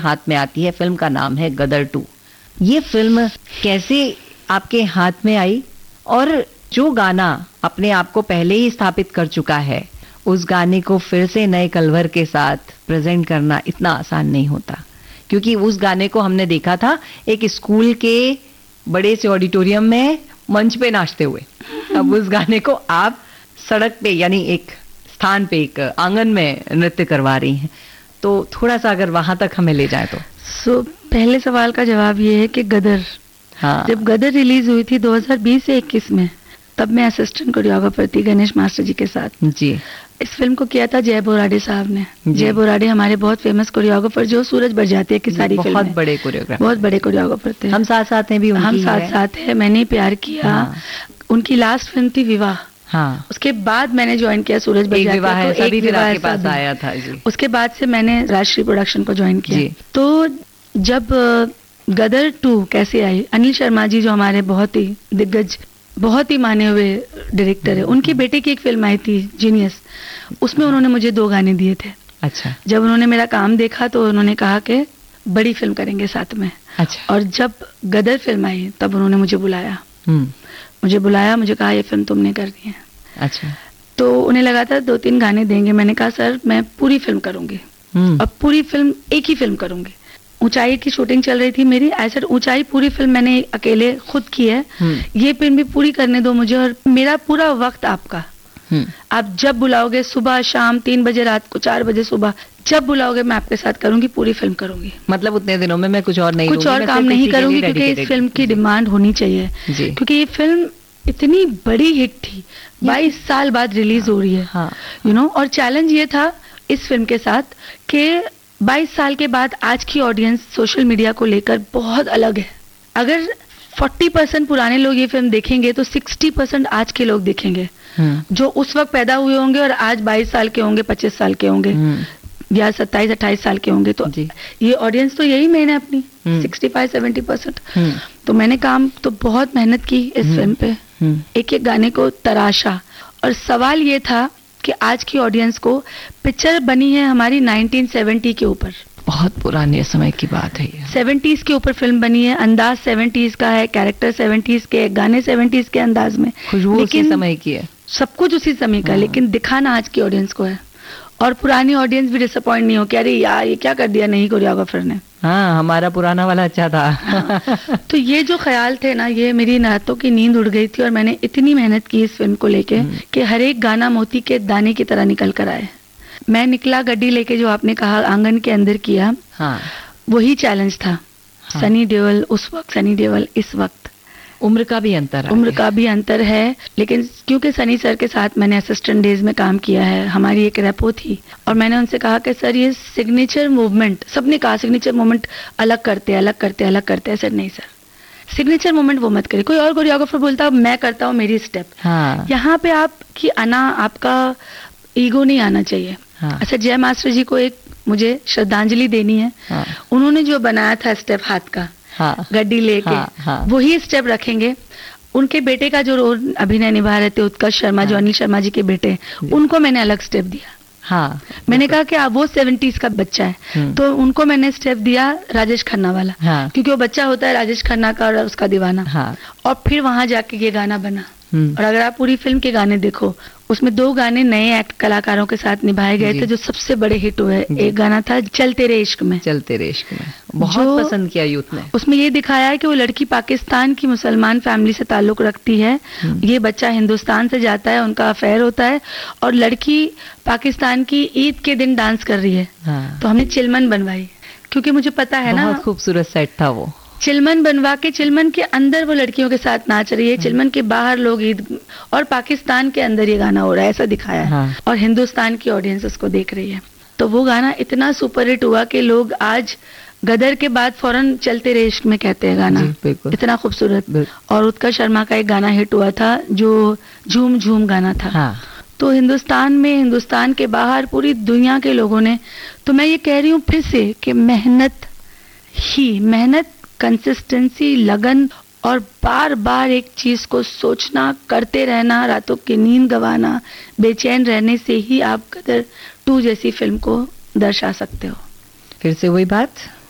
हाथ में आती है। फिल्म का नाम है गदर 2। ये फिल्म कैसे आपके हाथ में आई, और जो गाना अपने आप को पहले ही स्थापित कर चुका है, उस गाने को फिर से नए कलवर के साथ प्रेजेंट करना इतना आसान नहीं होता, क्योंकि उस गाने को हमने देखा था एक स्कूल के बड़े से ऑडिटोरियम में मंच पे नाचते हुए। अब उस गाने को आप सड़क पे, यानी एक स्थान पे, एक आंगन में नृत्य करवा रही हैं, तो थोड़ा सा अगर वहां तक हमें ले जाए तो। पहले सवाल का जवाब ये है कि गदर, हाँ, जब गदर रिलीज हुई थी 2020 से 21 में, तब मैं असिस्टेंट कोरियोग्राफर थी गणेश मास्टर जी के साथ जी। इस फिल्म को किया था जय बोराडे साहब ने। जय बोराडे हमारे बहुत फेमस कोरियोग्राफर, जो सूरज बरजातिया की सारी फिल्म, बहुत बड़े कोरियोग्राफर, बहुत बड़े कोरियोग्राफर थे। हम साथ साथ हैं भी, हम साथ साथ हैं। मैंने प्यार किया, हाँ। उनकी लास्ट फिल्म थी विवाह, हाँ। उसके बाद मैंने ज्वाइन किया सूरज बरजातिया को, एक विवाह के पास आया था जी। उसके बाद से मैंने राजश्री प्रोडक्शन को ज्वाइन किया। तो जब गदर 2 कैसे आई, अनिल शर्मा जी जो हमारे बहुत ही दिग्गज, बहुत ही माने हुए डायरेक्टर है, उनकी बेटे की एक फिल्म आई थी जीनियस, उसमें उन्होंने मुझे 2 गाने दिए थे। अच्छा। जब उन्होंने मेरा काम देखा तो उन्होंने कहा कि बड़ी फिल्म करेंगे साथ में। अच्छा। और जब गदर फिल्म आई तब उन्होंने मुझे बुलाया, मुझे कहा ये फिल्म तुमने करनी है। अच्छा। तो उन्हें लगा था 2-3 गाने देंगे। मैंने कहा सर मैं पूरी फिल्म करूंगी, और पूरी फिल्म एक ही फिल्म करूंगी। ऊंचाई की शूटिंग चल रही थी मेरी, ऐसा ऊंचाई पूरी फिल्म मैंने अकेले खुद की है, ये फिल्म भी पूरी करने दो मुझे, और मेरा पूरा वक्त आपका, आप जब बुलाओगे, सुबह शाम 3 बजे रात को 4 बजे सुबह, जब बुलाओगे मैं आपके साथ करूंगी, पूरी फिल्म करूंगी। मतलब उतने दिनों में मैं कुछ और काम नहीं करूंगी, क्योंकि इस फिल्म की डिमांड होनी चाहिए, क्योंकि ये फिल्म इतनी बड़ी हिट थी, 22 साल बाद रिलीज हो रही है, यू नो। और चैलेंज ये था इस फिल्म के साथ कि 22 साल के बाद आज की ऑडियंस सोशल मीडिया को लेकर बहुत अलग है। अगर 40% पुराने लोग ये फिल्म देखेंगे तो 60% आज के लोग देखेंगे, जो उस वक्त पैदा हुए होंगे और आज 22 साल के होंगे, 25 साल के होंगे, या 27-28 साल के होंगे। तो ये ऑडियंस तो यही मेन है अपनी, 65-70%। तो मैंने काम तो बहुत मेहनत की इस फिल्म पे, एक एक गाने को तराशा, और सवाल ये था कि आज की ऑडियंस को, पिक्चर बनी है हमारी 1970 के ऊपर, बहुत पुराने समय की बात है ये। 70s के ऊपर फिल्म बनी है, अंदाज 70s का है, कैरेक्टर 70s के, गाने 70s के अंदाज में, खुशबू उसी समय की है, सब कुछ उसी समय का, लेकिन दिखाना आज की ऑडियंस को है। और पुरानी ऑडियंस भी डिसअपॉइंट नहीं हो कि अरे यार ये क्या कर दिया नहीं कोरियोग्राफर ने, हाँ हमारा पुराना वाला अच्छा था। हाँ। तो ये जो ख्याल थे ना, ये मेरी रातों की नींद उड़ गई थी, और मैंने इतनी मेहनत की इस फिल्म को लेके कि हर एक गाना मोती के दाने की तरह निकल कर आए। मैं निकला गड्डी लेके, जो आपने कहा आंगन के अंदर किया, हाँ। वही चैलेंज था। हाँ। सनी देओल उस वक्त, सनी देओल इस वक्त, उम्र का भी अंतर है, लेकिन क्योंकि सनी सर के साथ मैंने असिस्टेंट डेज में काम किया है, हमारी एक रेपो थी, और मैंने उनसे कहा कि सर ये सिग्नेचर मूवमेंट, सबने कहा सिग्नेचर मूवमेंट अलग करते हैं। सर नहीं सर, सिग्नेचर मूवमेंट वो मत करिए। कोई और कोरियोग्राफर बोलता मैं करता हूँ मेरी स्टेप, हाँ। यहाँ पे आपका ईगो नहीं आना चाहिए। हाँ। अच्छा, जय मास्टर जी को एक मुझे श्रद्धांजलि देनी है। हाँ। उन्होंने जो बनाया था स्टेप हाथ का, हाँ। गड्डी लेके, हाँ। वही स्टेप रखेंगे। उनके बेटे का जो रोल अभिनय निभा रहे थे उत्कर्ष शर्मा, हाँ। जो अनिल शर्मा जी के बेटे, उनको मैंने अलग स्टेप दिया। हाँ। मैंने कहा कि वो 70s का बच्चा है, तो उनको मैंने स्टेप दिया राजेश खन्ना वाला, हाँ। क्योंकि वो बच्चा होता है राजेश खन्ना का और उसका दीवाना, हाँ। और फिर वहां जाके ये गाना बना। और अगर आप पूरी फिल्म के गाने देखो, उसमें 2 गाने नए एक्ट कलाकारों के साथ निभाए गए थे, जो सबसे बड़े हिट हुए। एक गाना था चल तेरे इश्क में, बहुत पसंद किया यूथ ने। उसमें ये दिखाया है कि वो लड़की पाकिस्तान की मुसलमान फैमिली से ताल्लुक रखती है, ये बच्चा हिंदुस्तान से जाता है, उनका अफेयर होता है, और लड़की पाकिस्तान की ईद के दिन डांस कर रही है। हाँ। तो हमने चिलमन बनवाई, क्योंकि मुझे पता है ना, बहुत खूबसूरत सेट था वो। चिलमन बनवा के, चिलमन के अंदर वो लड़कियों के साथ नाच रही है, चिलमन के बाहर लोग ईद, और पाकिस्तान के अंदर ये गाना हो रहा है, ऐसा दिखाया है। हाँ। और हिंदुस्तान की ऑडियंस उसको देख रही है। तो वो गाना इतना सुपर हिट हुआ कि लोग आज गदर के बाद फौरन चलते रे इश्क में कहते हैं गाना, इतना खूबसूरत। और उत्कर्ष शर्मा का एक गाना हिट हुआ था जो झूम झूम गाना था। हाँ। तो हिंदुस्तान में, हिंदुस्तान के बाहर पूरी दुनिया के लोगों ने, तो मैं ये कह रही हूँ फिर से कि मेहनत, कंसिस्टेंसी, लगन, और बार बार एक चीज को सोचना, करते रहना, रातों की नींद गंवाना, बेचैन रहने से ही आप गदर 2 जैसी फिल्म को दर्शा सकते हो। फिर से वही बात,